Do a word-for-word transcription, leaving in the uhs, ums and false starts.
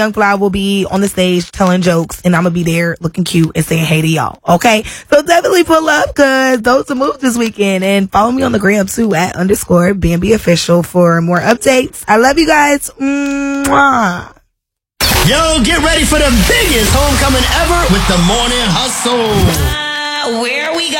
Young Fly will be on the stage telling jokes, and I'm gonna be there looking cute and saying hey to y'all. Okay, so definitely pull up because those are moves this weekend, and follow me on the gram too at underscore Bambi official for more updates. I love you guys. Mwah. Yo, get ready for the biggest homecoming ever with the Morning Hustle. Uh, where are we going?